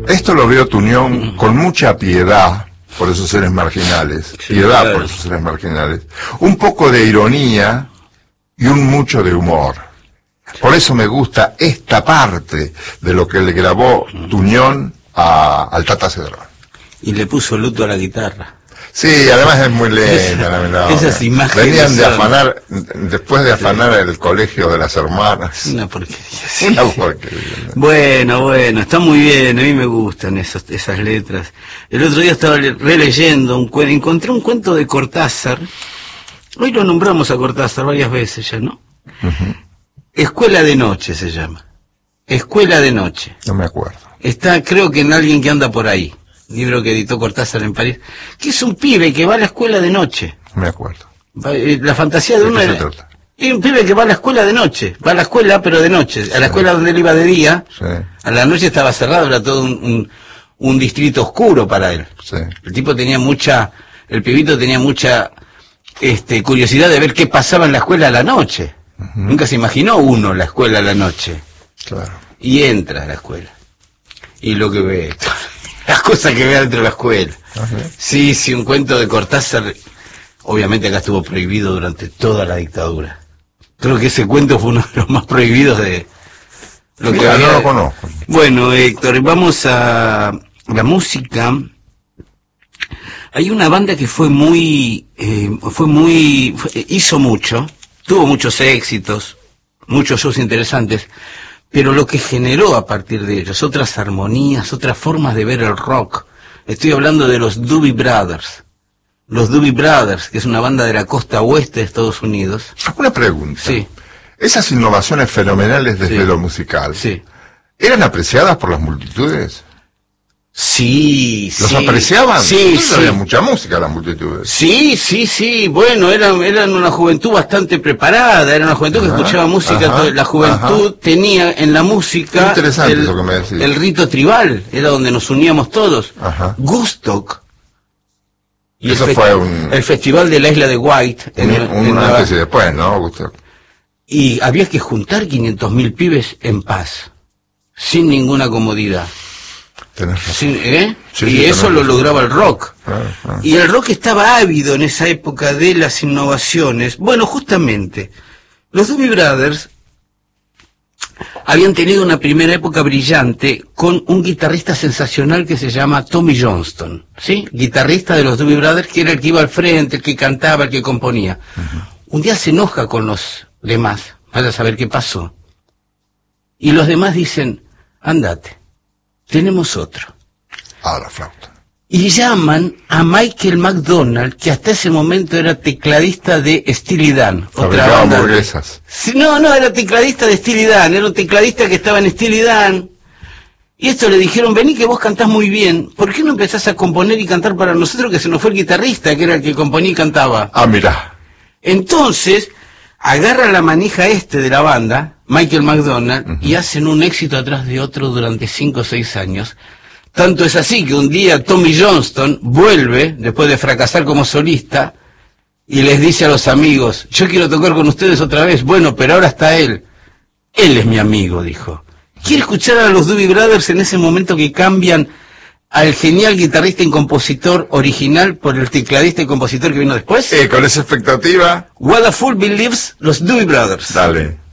Esto lo veo Tuñón con mucha piedad por esos seres marginales, Sí, piedad claro. por esos seres marginales, un poco de ironía y un mucho de humor. Por eso me gusta esta parte de lo que le grabó Tuñón al Tata Cedrón. Y le puso luto a la guitarra. Sí, además es muy lenta la melodía. Esas imágenes Venían de son- afanar, después de afanar el colegio de las hermanas. Una porquería. sí. Una porquería. Bueno, está muy bien, a mí me gustan esas letras. El otro día estaba releyendo un cuento, encontré un cuento de Cortázar. Hoy lo nombramos a Cortázar varias veces ya, ¿no? Escuela de Noche se llama. Escuela de Noche. No me acuerdo. Está, creo que en Alguien que anda por ahí. Libro que editó Cortázar en París. Que es un pibe que va a la escuela de noche. No me acuerdo. La fantasía de ¿De uno qué se era... trata? Y un pibe que va a la escuela de noche. Va a la escuela, pero de noche. A la escuela donde él iba de día. Sí, A la noche estaba cerrado, era todo un distrito oscuro para él. sí. El tipo tenía el pibito tenía mucha curiosidad de ver qué pasaba en la escuela a la noche. Nunca se imaginó uno la escuela a la noche. Claro. Y entra a la escuela. Y lo que ve, las cosas que ve dentro de la escuela. Sí, un cuento de Cortázar. Obviamente acá estuvo prohibido durante toda la dictadura. Creo que ese cuento fue uno de los más prohibidos de lo que Mira, había. no lo conozco. Bueno, Héctor, vamos a la música. Hay una banda que hizo mucho, tuvo muchos éxitos, muchos shows interesantes, pero lo que generó a partir de ellos, otras armonías, otras formas de ver el rock. Estoy hablando de los Doobie Brothers. Los Doobie Brothers, que es una banda de la costa oeste de Estados Unidos. Una pregunta. Sí, Esas innovaciones fenomenales desde Sí. lo musical, sí. ¿eran apreciadas por las multitudes? Sí, ¿Los sí. apreciaban? Sí, Entonces sí. había mucha música las multitudes. Sí, bueno, eran una juventud bastante preparada, era una juventud que Ajá, escuchaba música, ajá, la juventud tenía en la música Qué interesante eso que me decís. el rito tribal, era donde nos uníamos todos. Ajá. Woodstock. Y Eso fue un- el festival de la isla de White. Un Nueva- antes y después, ¿no, Gustavo? y había que juntar 500.000 pibes en paz, sin ninguna comodidad. Tenés razón. Sí, ¿eh? Sí, y sí, eso tenés lo razón. lograba el rock. Ah. Y el rock estaba ávido en esa época de las innovaciones. Bueno, justamente, los Doobie Brothers habían tenido una primera época brillante con un guitarrista sensacional que se llama Tommy Johnston, ¿sí? Guitarrista de los Doobie Brothers, que era el que iba al frente, el que cantaba, el que componía. Un día se enoja con los demás, vaya a saber qué pasó. Y los demás dicen, andate, tenemos otro. Ah, la flauta. Y llaman a Michael McDonald, que hasta ese momento era tecladista de Steely Dan. Fabricaba banda de- hamburguesas. Sí, no, era tecladista de Steely Dan, era un tecladista que estaba en Steely Dan. Y esto le dijeron, vení que vos cantás muy bien, ¿por qué no empezás a componer y cantar para nosotros, que se nos fue el guitarrista, que era el que componía y cantaba? Ah, mirá. Entonces, agarra la manija de la banda, Michael McDonald, y hacen un éxito atrás de otro durante 5 o 6 años. Tanto es así que un día Tommy Johnston vuelve, después de fracasar como solista, y les dice a los amigos, yo quiero tocar con ustedes otra vez. Bueno, pero ahora está él. Él es mi amigo, dijo. ¿Quiere escuchar a los Doobie Brothers en ese momento que cambian al genial guitarrista y compositor original por el tecladista y compositor que vino después? Con esa expectativa, What a Fool Believes, los Doobie Brothers. dale.